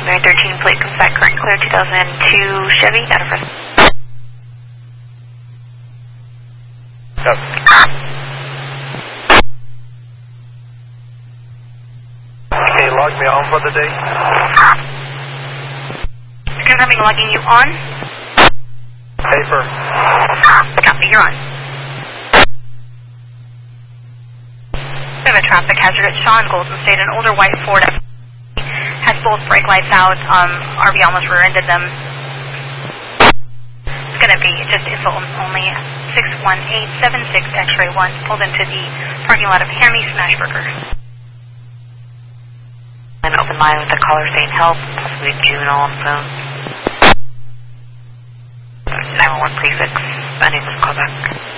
Primary 13, plate comes back current clear, 2002 Chevy, out of first. Okay, log me on for the day. Confirming logging you on. Paper. Copy, you're on. We have a traffic hazard at Shaw and Golden State. An older white Ford has both brake lights out. RV almost rear-ended them. It's going to be just info only. 61876 X-ray 1 pulled into the parking lot of Hammy Smashburger. An open line with the caller saying help, possibly June all on the phone. 911 prefix, unable to call back.